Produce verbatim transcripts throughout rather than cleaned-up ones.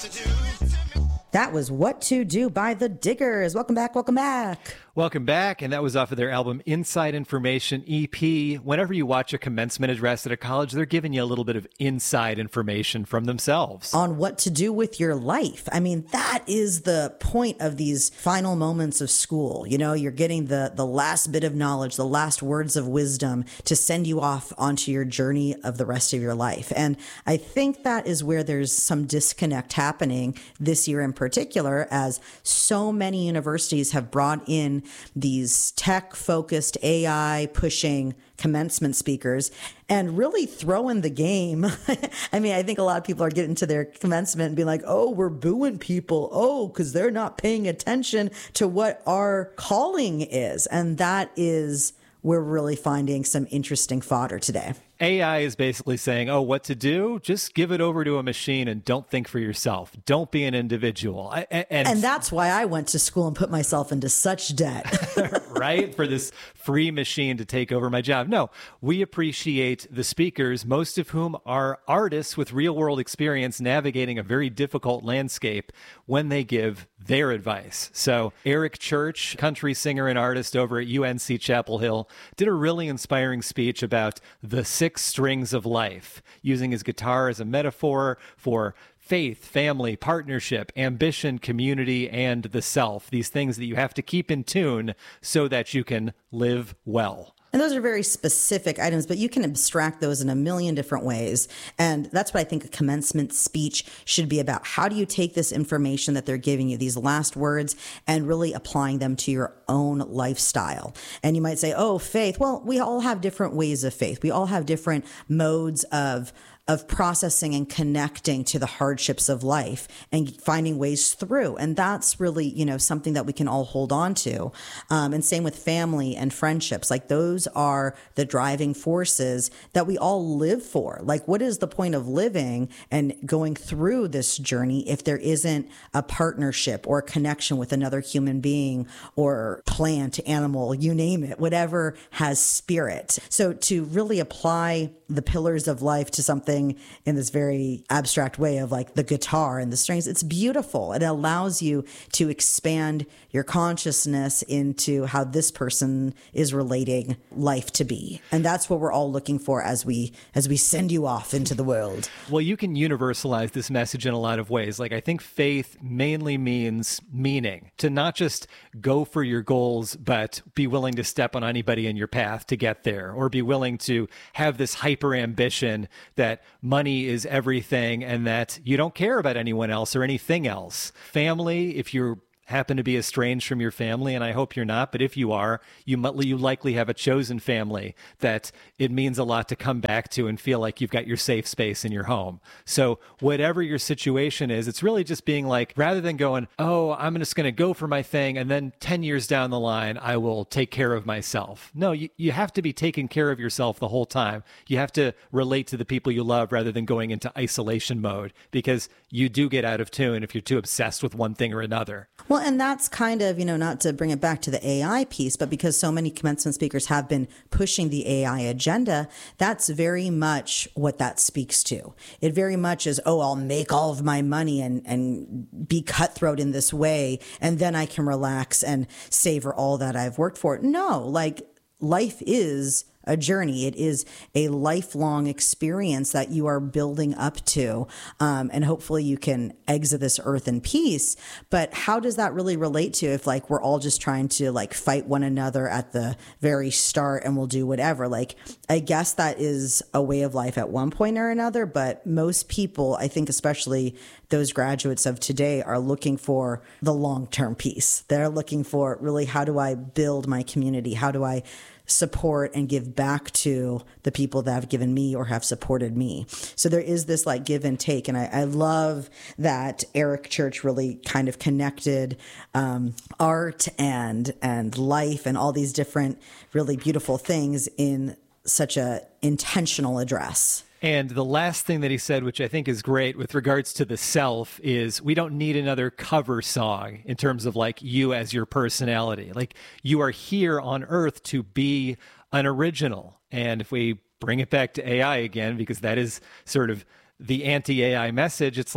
That was What to Do by The Diggers. Welcome back, welcome back. Welcome back, and that was off of their album Inside Information E P. Whenever you watch a commencement address at a college, they're giving you a little bit of inside information from themselves. On what to do with your life. I mean, that is the point of these final moments of school. You know, you're getting the, the last bit of knowledge, the last words of wisdom to send you off onto your journey of the rest of your life. And I think that is where there's some disconnect happening this year in particular, as so many universities have brought in these tech-focused, A I-pushing commencement speakers and really throwing the game. I mean, I think a lot of people are getting to their commencement and being like, oh, we're booing people. Oh, because they're not paying attention to what our calling is. And that is, we're really finding some interesting fodder today. A I is basically saying, oh, what to do? Just give it over to a machine and don't think for yourself. Don't be an individual. I, and, and that's why I went to school and put myself into such debt. Right? For this free machine to take over my job. No, we appreciate the speakers, most of whom are artists with real world experience navigating a very difficult landscape when they give their advice. So Eric Church, country singer and artist over at U N C Chapel Hill, did a really inspiring speech about the six strings of life, using his guitar as a metaphor for faith, family, partnership, ambition, community, and the self. These things that you have to keep in tune so that you can live well. And those are very specific items, but you can abstract those in a million different ways. And that's what I think a commencement speech should be about. How do you take this information that they're giving you, these last words, and really applying them to your own lifestyle? And you might say, oh, faith. Well, we all have different ways of faith. We all have different modes of of processing and connecting to the hardships of life and finding ways through. And that's really, you know, something that we can all hold on to. Um, and same with family and friendships. Like those are the driving forces that we all live for. Like, what is the point of living and going through this journey if there isn't a partnership or a connection with another human being or plant, animal, you name it, whatever has spirit. So to really apply the pillars of life to something in this very abstract way of like the guitar and the strings, it's beautiful. It allows you to expand your consciousness into how this person is relating life to be. And that's what we're all looking for as we as we send you off into the world. Well, you can universalize this message in a lot of ways. Like, I think faith mainly means meaning, to not just go for your goals, but be willing to step on anybody in your path to get there, or be willing to have this hyper ambition that money is everything and that you don't care about anyone else or anything else. Family, if you're happen to be estranged from your family, and I hope you're not, but if you are, you might, you likely have a chosen family that it means a lot to come back to and feel like you've got your safe space in your home. So whatever your situation is, it's really just being like, rather than going, oh, I'm just going to go for my thing, and then ten years down the line, I will take care of myself. No, you, you have to be taking care of yourself the whole time. You have to relate to the people you love rather than going into isolation mode, because you do get out of tune if you're too obsessed with one thing or another. Well, and that's kind of, you know, not to bring it back to the A I piece, but because so many commencement speakers have been pushing the A I agenda, that's very much what that speaks to. It very much is, oh, I'll make all of my money and, and be cutthroat in this way, and then I can relax and savor all that I've worked for. No, like life is a journey. It is a lifelong experience that you are building up to. Um, and hopefully you can exit this earth in peace. But how does that really relate to if like we're all just trying to like fight one another at the very start and we'll do whatever? Like, I guess that is a way of life at one point or another. But most people, I think, especially those graduates of today, are looking for the long-term peace. They're looking for really, how do I build my community? How do I support and give back to the people that have given me or have supported me? So there is this like give and take. And I, I love that Eric Church really kind of connected um, art and, and life and all these different really beautiful things in such a intentional address. And the last thing that he said, which I think is great with regards to the self, is we don't need another cover song in terms of like you as your personality. Like, you are here on earth to be an original. And if we bring it back to A I again, because that is sort of the anti-A I message, it's like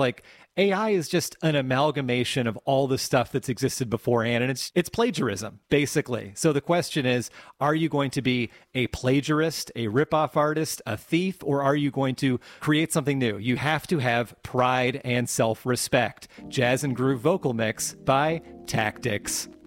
A I is just an amalgamation of all the stuff that's existed beforehand, and it's it's plagiarism, basically. So the question is, are you going to be a plagiarist, a ripoff artist, a thief, or are you going to create something new? You have to have pride and self-respect. Jazz and Groove Vocal Mix by Tactics.